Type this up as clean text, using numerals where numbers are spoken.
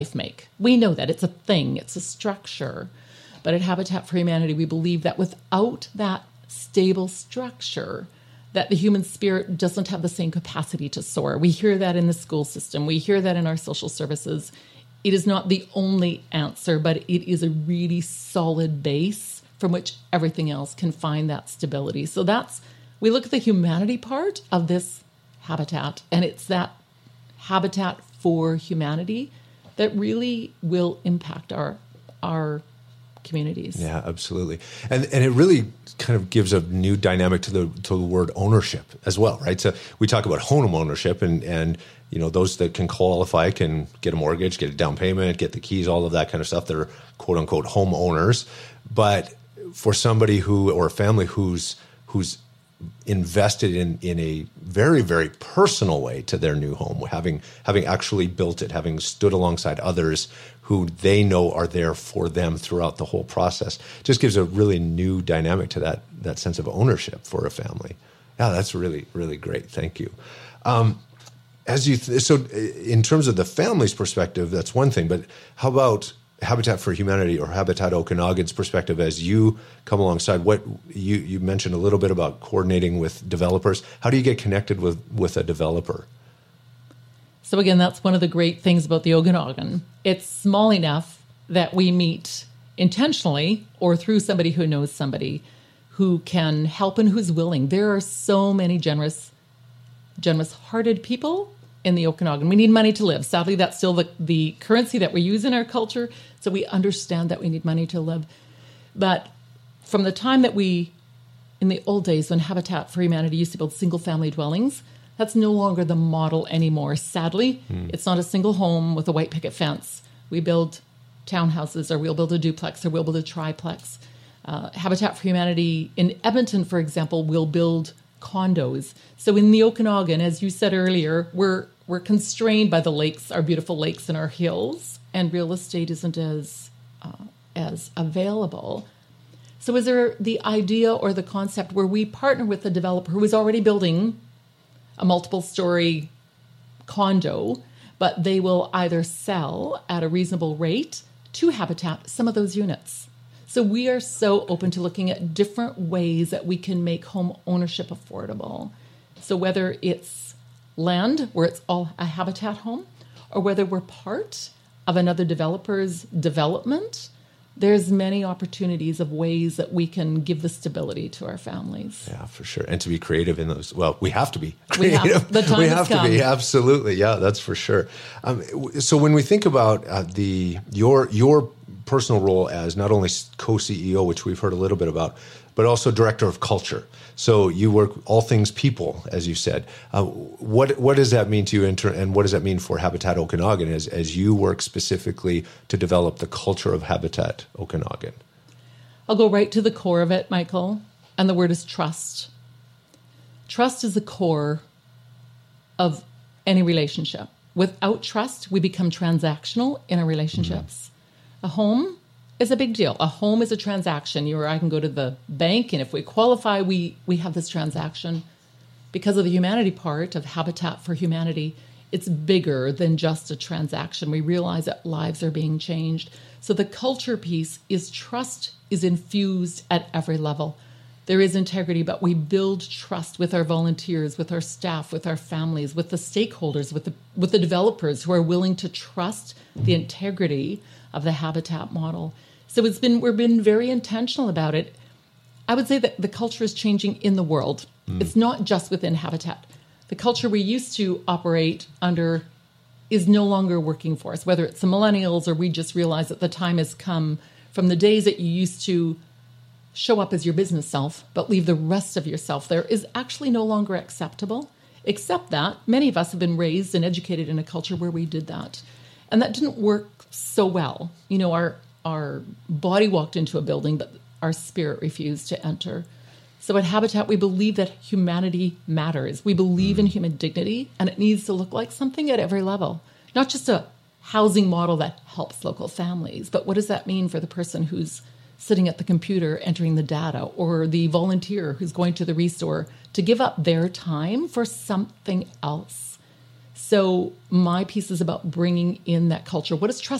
make. We know that it's a thing, it's a structure. But at Habitat for Humanity, we believe that without that stable structure, that the human spirit doesn't have the same capacity to soar. We hear that in the school system. We hear that in our social services. It is not the only answer, but it is a really solid base from which everything else can find that stability. So we look at the humanity part of this habitat, and it's that habitat for humanity that really will impact our communities. Yeah, absolutely. And it really kind of gives a new dynamic to the word ownership as well, right? So we talk about home ownership and those that can qualify can get a mortgage, get a down payment, get the keys, all of that kind of stuff. They're quote unquote home owners. But for somebody or a family who's invested in a very, very personal way to their new home, having actually built it, having stood alongside others who they know are there for them throughout the whole process, just gives a really new dynamic to that sense of ownership for a family. Yeah, that's really, really great. Thank you. So in terms of the family's perspective, that's one thing, but how about Habitat for Humanity or Habitat Okanagan's perspective as you come alongside? What you mentioned a little bit about coordinating with developers. How do you get connected with a developer? So again, that's one of the great things about the Okanagan. It's small enough that we meet intentionally or through somebody who knows somebody who can help and who's willing. There are so many generous-hearted people in the Okanagan. We need money to live. Sadly, that's still the currency that we use in our culture. So we understand that we need money to live. But from the time that in the old days when Habitat for Humanity used to build single-family dwellings, that's no longer the model anymore. Sadly, It's not a single home with a white picket fence. We build townhouses, or we'll build a duplex, or we'll build a triplex. Habitat for Humanity in Edmonton, for example, will build condos. So in the Okanagan, as you said earlier, we're constrained by the lakes, our beautiful lakes and our hills, and real estate isn't as available. So is there the idea or the concept where we partner with a developer who is already building a multiple-story condo, but they will either sell at a reasonable rate to Habitat some of those units? So we are so open to looking at different ways that we can make home ownership affordable. So whether it's land where it's all a Habitat home, or whether we're part of another developer's development, there's many opportunities of ways that we can give the stability to our families. Yeah, for sure. And to be creative in those. Well, we have to be creative. The time has come. To be, absolutely. Yeah, that's for sure. So when we think about your personal role as not only co-CEO, which we've heard a little bit about, but also director of culture. So you work all things people, as you said. What does that mean to you, and what does that mean for Habitat Okanagan as you work specifically to develop the culture of Habitat Okanagan? I'll go right to the core of it, Michael, and the word is trust. Trust is the core of any relationship. Without trust, we become transactional in our relationships. A home is a big deal. A home is a transaction. You or I can go to the bank, and if we qualify, we have this transaction. Because of the humanity part of Habitat for Humanity, it's bigger than just a transaction. We realize that lives are being changed. So the culture piece is trust is infused at every level. There is integrity, but we build trust with our volunteers, with our staff, with our families, with the stakeholders, with the developers who are willing to trust the integrity of the Habitat model. So we've been very intentional about it. I would say that the culture is changing in the world. It's not just within Habitat. The culture we used to operate under is no longer working for us, whether it's the millennials or we just realize that the time has come from the days that you used to show up as your business self, but leave the rest of yourself there is actually no longer acceptable, except that many of us have been raised and educated in a culture where we did that. And that didn't work so well. You know, our body walked into a building, but our spirit refused to enter. So at Habitat, we believe that humanity matters. We believe in human dignity, and it needs to look like something at every level. Not just a housing model that helps local families, but what does that mean for the person who's sitting at the computer entering the data, or the volunteer who's going to the restore to give up their time for something else? So my piece is about bringing in that culture. What does trust